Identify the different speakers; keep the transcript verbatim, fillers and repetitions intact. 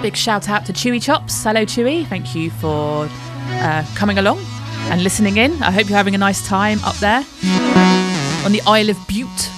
Speaker 1: Big shout out to Chewy Chops. Hello, Chewy. Thank you for uh, coming along and listening in. I hope you're having a nice time up there on the Isle of Bute.